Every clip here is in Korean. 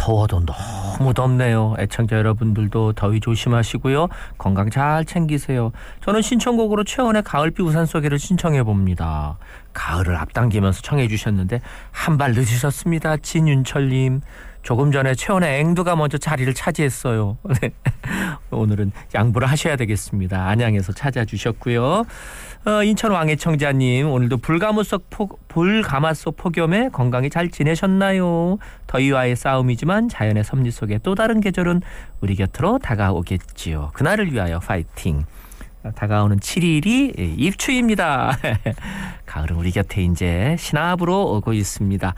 더워도 너무 덥네요. 애청자 여러분들도 더위 조심하시고요. 건강 잘 챙기세요. 저는 신청곡으로 최원의 가을비 우산 속에를 신청해 봅니다. 가을을 앞당기면서 청해 주셨는데 한 발 늦으셨습니다. 진윤철님. 조금 전에 최원의 앵두가 먼저 자리를 차지했어요. 오늘은 양보를 하셔야 되겠습니다. 안양에서 찾아주셨고요. 인천 왕애청자님, 오늘도 불가마 속 폭염에 건강히 잘 지내셨나요? 더위와의 싸움이지만 자연의 섭리 속에 또 다른 계절은 우리 곁으로 다가오겠지요. 그날을 위하여 파이팅. 다가오는 7일이 입추입니다. 가을은 우리 곁에 이제 신압으로 오고 있습니다.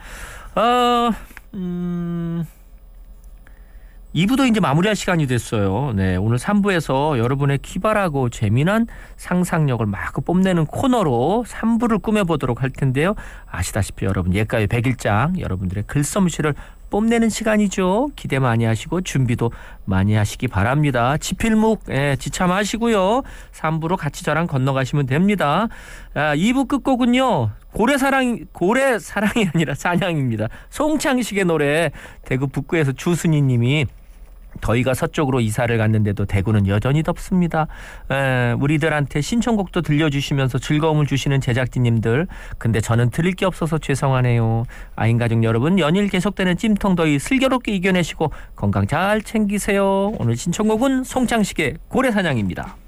2부도 이제 마무리할 시간이 됐어요. 네, 오늘 3부에서 여러분의 기발하고 재미난 상상력을 막 뽐내는 코너로 3부를 꾸며보도록 할 텐데요. 아시다시피 여러분 예가의 100일장 여러분들의 글솜씨를 뽐내는 시간이죠. 기대 많이 하시고 준비도 많이 하시기 바랍니다. 지필묵 지참하시고요. 3부로 같이 저랑 건너가시면 됩니다. 2부 끝곡은요. 고래사랑이 아니라 사냥입니다. 송창식의 노래. 대구 북구에서 주순이 님이 더위가 서쪽으로 이사를 갔는데도 대구는 여전히 덥습니다. 우리들한테 신청곡도 들려주시면서 즐거움을 주시는 제작진님들, 근데 저는 들을 게 없어서 죄송하네요. 아인가족 여러분, 연일 계속되는 찜통더위 슬기롭게 이겨내시고 건강 잘 챙기세요. 오늘 신청곡은 송창식의 고래사냥입니다.